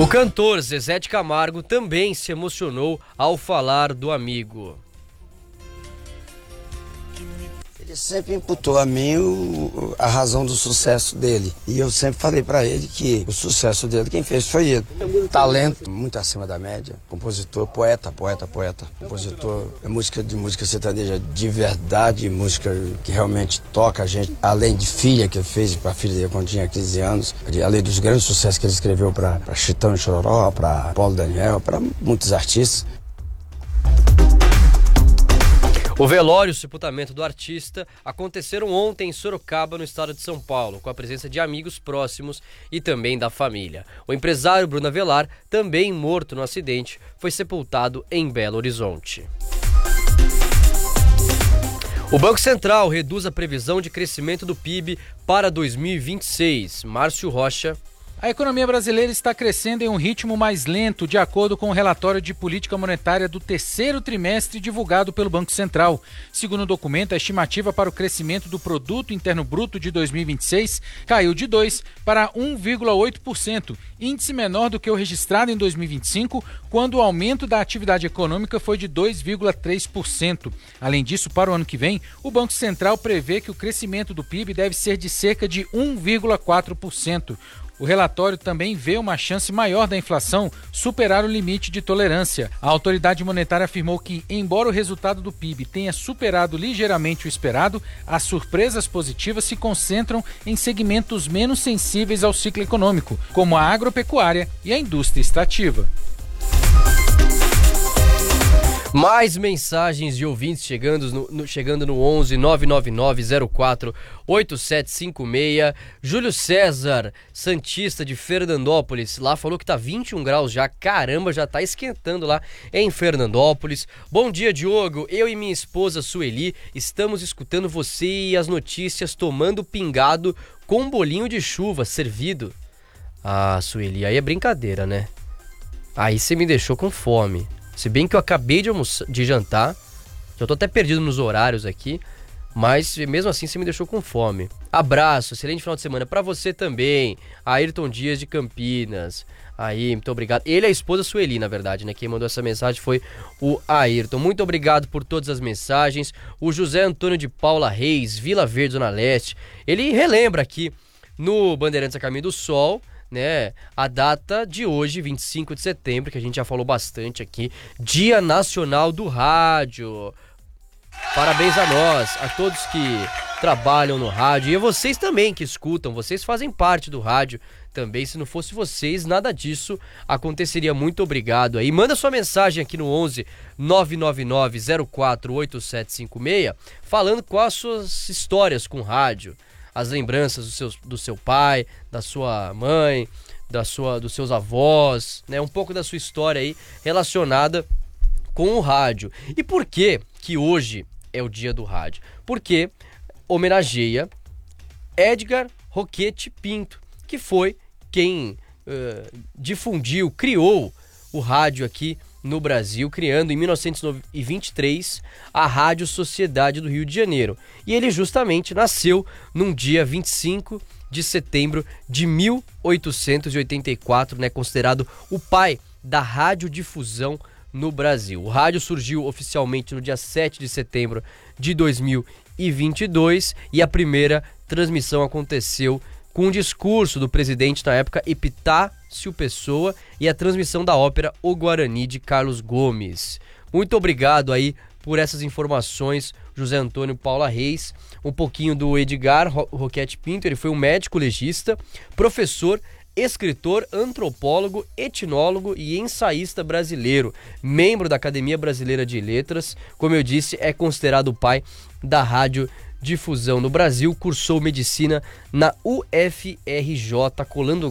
O cantor Zezé de Camargo também se emocionou ao falar do amigo. Ele sempre imputou a mim a razão do sucesso dele. E eu sempre falei pra ele que o sucesso dele, quem fez foi ele. Talento muito acima da média. Compositor, poeta. Compositor, música sertaneja de verdade, música que realmente toca a gente. Além de Filha, que ele fez pra filha dele quando tinha 15 anos. Além dos grandes sucessos que ele escreveu pra Chitão e Chororó, pra Paulo Daniel, pra muitos artistas. O velório e o sepultamento do artista aconteceram ontem em Sorocaba, no estado de São Paulo, com a presença de amigos próximos e também da família. O empresário Bruno Avelar, também morto no acidente, foi sepultado em Belo Horizonte. O Banco Central reduz a previsão de crescimento do PIB para 2026. Márcio Rocha. A economia brasileira está crescendo em um ritmo mais lento, de acordo com o relatório de política monetária do terceiro trimestre divulgado pelo Banco Central. Segundo o documento, a estimativa para o crescimento do Produto Interno Bruto de 2026 caiu de 2% para 1,8%, índice menor do que o registrado em 2025, quando o aumento da atividade econômica foi de 2,3%. Além disso, para o ano que vem, o Banco Central prevê que o crescimento do PIB deve ser de cerca de 1,4%. O relatório também vê uma chance maior da inflação superar o limite de tolerância. A autoridade monetária afirmou que, embora o resultado do PIB tenha superado ligeiramente o esperado, as surpresas positivas se concentram em segmentos menos sensíveis ao ciclo econômico, como a agropecuária e a indústria extrativa. Mais mensagens de ouvintes chegando no 11 999 04 8756. Júlio César, santista de Fernandópolis, lá falou que tá 21 graus já. Caramba, já tá esquentando lá em Fernandópolis. Bom dia, Diogo. Eu e minha esposa Sueli estamos escutando você e as notícias, tomando pingado com um bolinho de chuva servido. Ah, Sueli, aí é brincadeira, né? Aí você me deixou com fome. Se bem que eu acabei de jantar, eu tô até perdido nos horários aqui, mas mesmo assim você me deixou com fome. Abraço, excelente final de semana pra você também, Ayrton Dias de Campinas. Aí, muito obrigado. Ele é a esposa Sueli, na verdade, né? Quem mandou essa mensagem foi o Ayrton. Muito obrigado por todas as mensagens. O José Antônio de Paula Reis, Vila Verde, Zona Leste, ele relembra aqui no Bandeirantes a Caminho do Sol, né, a data de hoje, 25 de setembro, que a gente já falou bastante aqui, Dia Nacional do Rádio. Parabéns a nós, a todos que trabalham no rádio e a vocês também que escutam, vocês fazem parte do rádio também. Se não fosse vocês, nada disso aconteceria. Muito obrigado aí. Manda sua mensagem aqui no 11 999 04 8756 falando quais as suas histórias com rádio, as lembranças do seu pai, da sua mãe, dos seus avós, né? Um pouco da sua história aí relacionada com o rádio. E por que hoje é o dia do rádio? Porque homenageia Edgar Roquete Pinto, que foi quem difundiu, criou o rádio aqui no Brasil, criando em 1923 a Rádio Sociedade do Rio de Janeiro. E ele justamente nasceu num dia 25 de setembro de 1884, né, considerado o pai da radiodifusão no Brasil. O rádio surgiu oficialmente no dia 7 de setembro de 2022 e a primeira transmissão aconteceu com um discurso do presidente na época, Epitácio Pessoa, e a transmissão da ópera O Guarani, de Carlos Gomes. Muito obrigado aí por essas informações, José Antônio Paula Reis. Um pouquinho do Edgar Roquete Pinto. Ele foi um médico legista, professor, escritor, antropólogo, etnólogo e ensaísta brasileiro, membro da Academia Brasileira de Letras. Como eu disse, é considerado o pai da radiodifusão no Brasil. Cursou medicina na UFRJ,